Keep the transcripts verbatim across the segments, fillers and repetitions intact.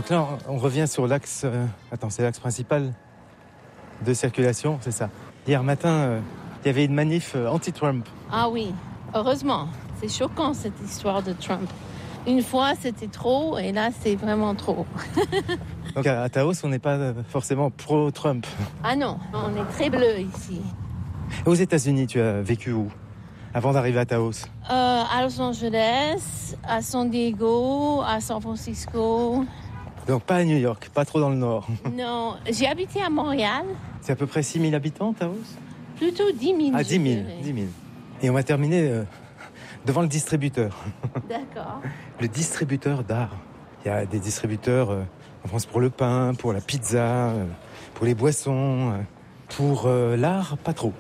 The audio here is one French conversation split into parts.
Donc là, on, on revient sur l'axe... Euh, attends, c'est l'axe principal de circulation, c'est ça. Hier matin, euh, il y avait une manif euh, anti-Trump. Ah oui, heureusement. C'est choquant, cette histoire de Trump. Une fois, c'était trop, et là, c'est vraiment trop. Donc à, à Taos, on n'est pas forcément pro-Trump. Ah non, on est très bleu ici. Aux États-Unis, tu as vécu où avant d'arriver à Taos? Euh, à Los Angeles, à San Diego, à San Francisco. Donc pas à New York, pas trop dans le nord. Non, j'ai habité à Montréal. C'est à peu près six mille habitants, Taos? Plutôt dix mille. Ah, dix mille, dix mille. Et on va terminer euh, devant le distributeur. D'accord. Le distributeur d'art. Il y a des distributeurs euh, en France pour le pain, pour la pizza, euh, pour les boissons. Euh, pour euh, l'art, pas trop.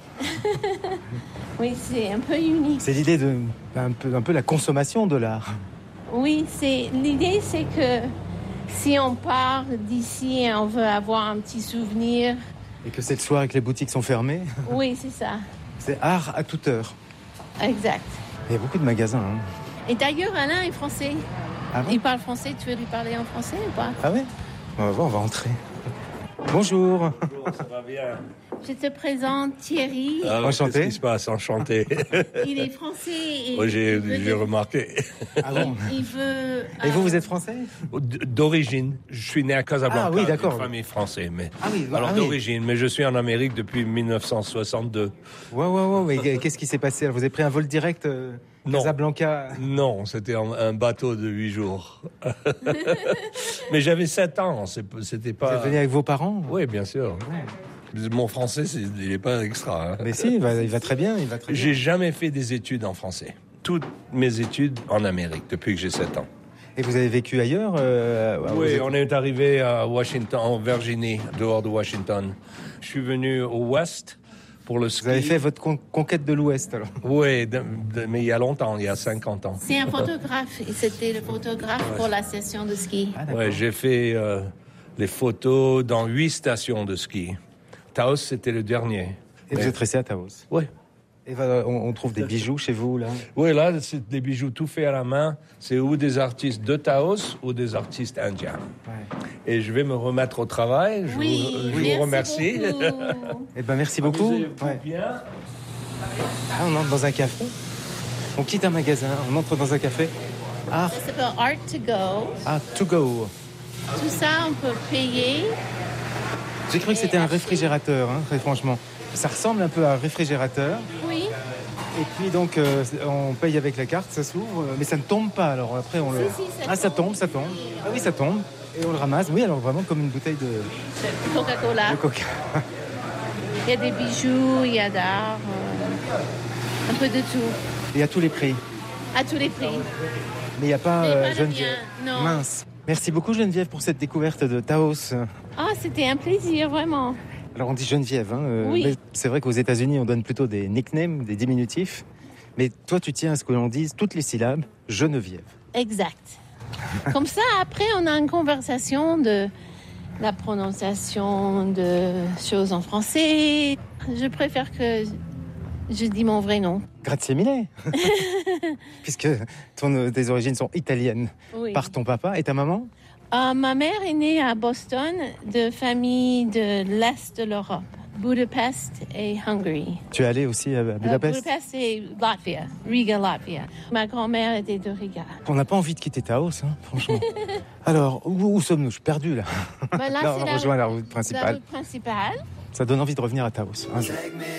Oui, c'est un peu unique. C'est l'idée de un peu, un peu la consommation de l'art. Oui, c'est l'idée, c'est que si on part d'ici et on veut avoir un petit souvenir. Et que c'est le soir et que les boutiques sont fermées. Oui, c'est ça. C'est art à toute heure. Exact. Il y a beaucoup de magasins. Hein. Et d'ailleurs, Alain est français. Ah bon? Il parle français. Tu veux lui parler en français ou pas? Ah oui? On va voir, on va entrer. Bonjour. Bonjour, ça va bien? Je te présente Thierry. Alors, enchanté. Qu'est-ce qui se passe? Enchanté. Il est français. Et Moi, j'ai, il veut j'ai de- remarqué. Ah bon? Il veut. Et vous, euh, vous êtes français? D'origine, je suis né à Casablanca, Ah oui, d'accord. une famille française. Mais... Ah oui, Alors ah oui. d'origine, mais je suis en Amérique depuis dix-neuf cent soixante-deux. Ouais, ouais, ouais. Mais qu'est-ce qui s'est passé? Vous avez pris un vol direct euh, Non. Casablanca? Non, c'était un, un bateau de huit jours. Mais j'avais sept ans, c'est- c'était Vous pas... êtes venu avec vos parents? Oui, bien sûr. Mon français, c'est, il n'est pas extra. Hein. Mais si, il va, il va très bien, il va très bien. J'ai jamais fait des études en français. Toutes mes études en Amérique, depuis que j'ai sept ans. Et vous avez vécu ailleurs? euh, vous Oui, êtes- on est arrivé à Washington, en Virginie, dehors de Washington. Je suis venu au Ouest pour le ski. Vous avez fait votre con- conquête de l'Ouest, alors? Oui, de- de- mais il y a longtemps, il y a cinquante ans. C'est un photographe. Et c'était le photographe pour la session de ski. Ah, d'accord. Ouais, j'ai fait euh, les photos dans huit stations de ski. Taos, c'était le dernier. Et vous Mais- êtes resté à Taos? Oui. Et voilà, on, on trouve des bijoux chez vous, là? Oui, là, c'est des bijoux tout faits à la main. C'est ou des artistes de Taos ou des artistes indiens. Ouais. Et je vais me remettre au travail. Je Oui, vous, je merci vous remercie. beaucoup. Eh ben, merci beaucoup. Amusez-vous Ouais. bien. Ah, on entre dans un café. On quitte un magasin, on entre dans un café. Ah, Ça s'appelle Art to Go. ah, to go. Tout ça, on peut payer. J'ai cru que c'était un réfrigérateur, hein, très franchement. Ça ressemble un peu à un réfrigérateur. Oui. Et puis donc, euh, on paye avec la carte, ça s'ouvre, euh, mais ça ne tombe pas. Alors après, on le... Si, si, ça ah, ça tombe. tombe, ça tombe. Ah oui, ça tombe. Et on le ramasse. Oui, alors vraiment comme une bouteille de, De Coca-Cola. de coca. Il y a des bijoux, il y a d'art. euh, un peu de tout. Et à tous les prix. À tous les prix. Mais il n'y a pas Mais euh, pas le Geneviève. mien, non. Mince. Merci beaucoup Geneviève pour cette découverte de Taos. Ah, c'était un plaisir, vraiment. Alors on dit Geneviève, hein, euh, Oui. mais c'est vrai qu'aux États-Unis on donne plutôt des nicknames, des diminutifs. Mais toi tu tiens à ce que l'on dise toutes les syllabes, Geneviève. Exact. Comme ça, après, on a une conversation de la prononciation de choses en français. Je préfère que je dis mon vrai nom. Grazie mille. Puisque ton, tes origines sont italiennes Oui. par ton papa et ta maman. Euh, ma mère est née à Boston, de famille de l'Est de l'Europe, Budapest et Hongrie. Tu es allé aussi à Euh, Budapest. Budapest et Latvia, Riga, Latvia. Ma grand-mère était de Riga. On n'a pas envie de quitter Taos, hein, franchement. Alors, où, où sommes-nous? Je suis perdu là. Ben là, Là, c'est on la rejoint route- la route La principale. route principale. Ça donne envie de revenir à Taos. un jour.